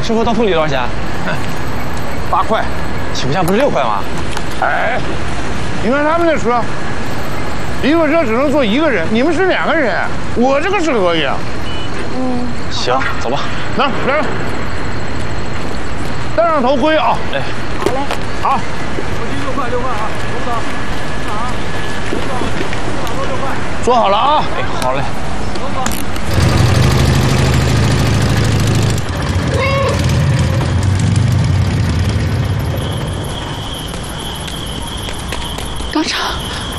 师傅，到凤梨多少钱 ？8块， 起步价不是6块吗？ 哎，你看他们那车，一个车只能坐1个人，你们是2个人，我这个是可以啊。 行，走吧。 来，戴上头盔啊！ 哎， 好嘞。 好。 6块啊，龙总，6块。 坐好了啊！ 哎，好嘞。 龙总。